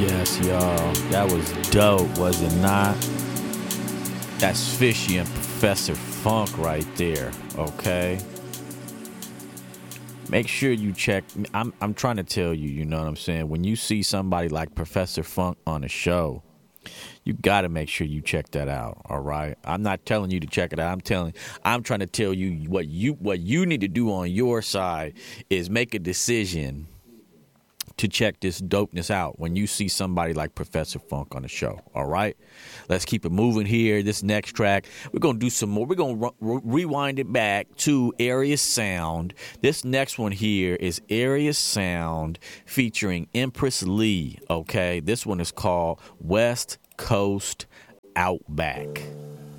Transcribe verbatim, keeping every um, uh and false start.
Yes, y'all. That was dope, was it not? That's Fishy and Professor Funk right there, okay? Make sure you check. I'm I'm trying to tell you, you know what I'm saying? When you see somebody like Professor Funk on a show, you got to make sure you check that out, all right? I'm not telling you to check it out. I'm telling I'm trying to tell you what you what you need to do on your side is make a decision to check this dopeness out when you see somebody like Professor Funk on the show, all right? Let's keep it moving here. This next track, we're going to do some more. We're going to re- rewind it back to Area Sound. This next one here is Area Sound featuring Empress Lee, okay? This one is called West Coast Outback.